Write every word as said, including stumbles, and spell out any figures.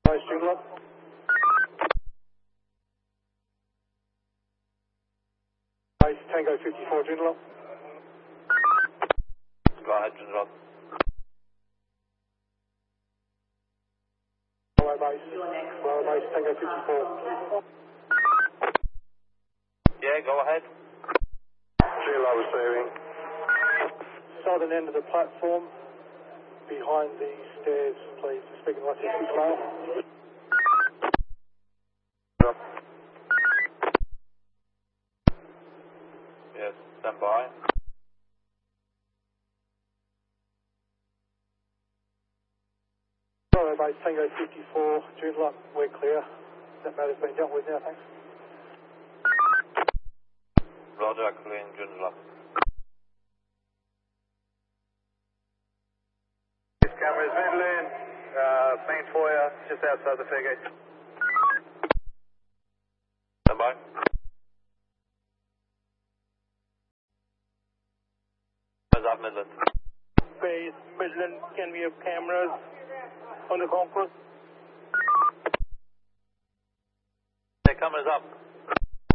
Nice, Joondalup. Nice, Tango fifty-four, Joondalup. Go ahead, Joondalup. Bravo base, Bravo base, Tango fifty-four. Yeah, go ahead. Zero receiving. Southern end of the platform, behind the stairs, please. Speaking like sixty mile. Yes, stand by. Bravo base, Tango fifty-four, Joondalup, we're clear. That matter's been dealt with now, thanks. Roger, clean, Joondalup. Cameras Midland, uh, main foyer, just outside the fairgate. Stand by. How's that, Midland? Base, Midland, can we have cameras on the concourse? The camera's up.